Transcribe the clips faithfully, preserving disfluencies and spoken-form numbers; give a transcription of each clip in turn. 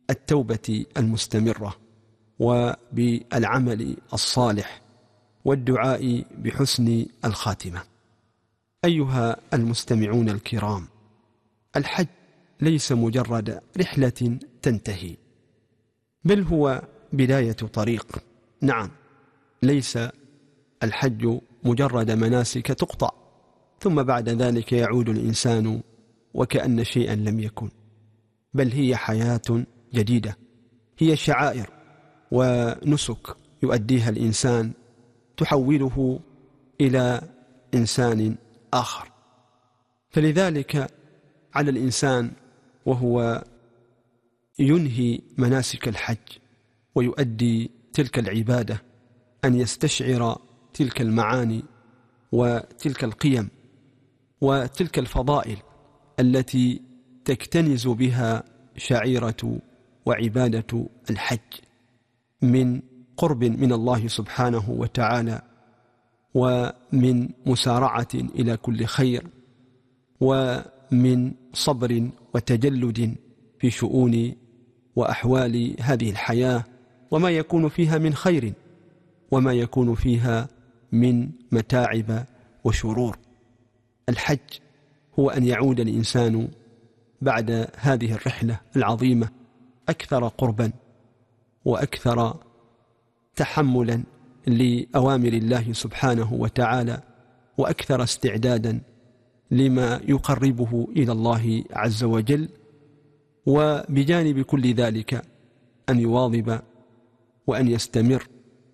بالتوبة المستمرة وبالعمل الصالح والدعاء بحسن الخاتمة. أيها المستمعون الكرام، الحج ليس مجرد رحلة تنتهي، بل هو بداية طريق. نعم، ليس الحج مجرد مناسك تقطع ثم بعد ذلك يعود الإنسان وكأن شيئا لم يكن، بل هي حياة جديدة، هي شعائر ونسك يؤديها الإنسان تحوله إلى إنسان آخر. فلذلك على الإنسان وهو ينهي مناسك الحج ويؤدي تلك العبادة أن يستشعر تلك المعاني وتلك القيم وتلك الفضائل التي تكتنز بها شعيرة وعبادة الحج من قرب من الله سبحانه وتعالى، ومن مسارعة إلى كل خير، ومن صبر وتجلد في شؤون وأحوال هذه الحياة وما يكون فيها من خير وما يكون فيها من متاعب وشرور. الحج هو أن يعود الإنسان بعد هذه الرحلة العظيمة أكثر قربا وأكثر تحملا لأوامر الله سبحانه وتعالى، وأكثر استعدادا لما يقربه إلى الله عز وجل. وبجانب كل ذلك أن يواظب وأن يستمر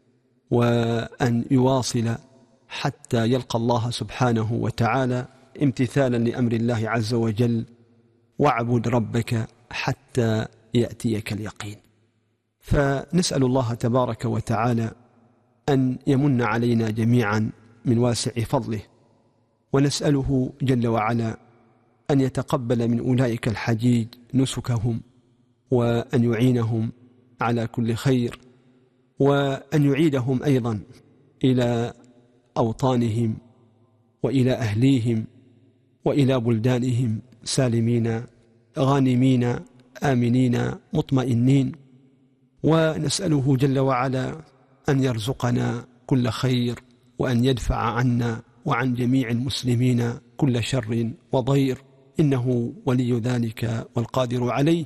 وأن يواصل حتى يلقى الله سبحانه وتعالى امتثالا لأمر الله عز وجل: واعبد ربك حتى يأتيك اليقين. فنسأل الله تبارك وتعالى أن يمن علينا جميعا من واسع فضله، ونسأله جل وعلا أن يتقبل من أولئك الحجيج نسكهم، وأن يعينهم على كل خير، وأن يعيدهم أيضا إلى أوطانهم وإلى أهليهم وإلى بلدانهم سالمين غانمين آمنين مطمئنين. ونسأله جل وعلا أن يرزقنا كل خير، وأن يدفع عنا وعن جميع المسلمين كل شر وضير، إنه ولي ذلك والقادر عليه.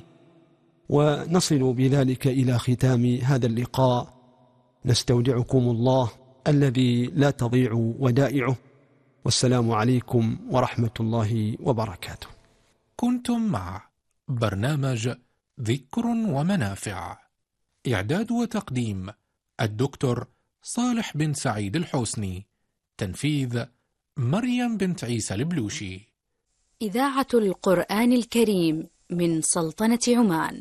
ونصل بذلك إلى ختام هذا اللقاء، نستودعكم الله الذي لا تضيع ودائعه، والسلام عليكم ورحمة الله وبركاته. كنتم مع برنامج ذكر ومنافع، إعداد وتقديم الدكتور صالح بن سعيد الحسني، تنفيذ مريم بنت عيسى البلوشي. إذاعة القرآن الكريم من سلطنة عمان.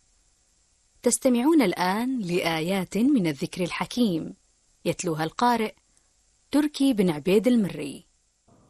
تستمعون الآن لآيات من الذكر الحكيم، يتلوها القارئ تركي بن عبيد المري.